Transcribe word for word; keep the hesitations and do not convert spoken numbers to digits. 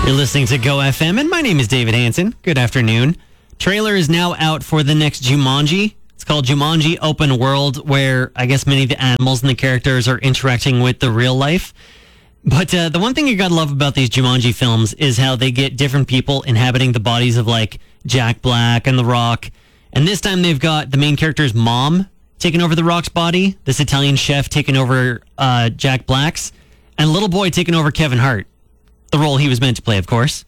You're listening to Go F M, and my name is David Hansen. Good afternoon. Trailer is now out for the next Jumanji. It's called Jumanji Open World, where I guess many of the animals and the characters are interacting with the real life. But uh, the one thing you gotta love about these Jumanji films is how they get different people inhabiting the bodies of, like, Jack Black and The Rock. And this time they've got the main character's mom taking over The Rock's body, this Italian chef taking over uh, Jack Black's, and a little boy taking over Kevin Hart. The role he was meant to play, of course.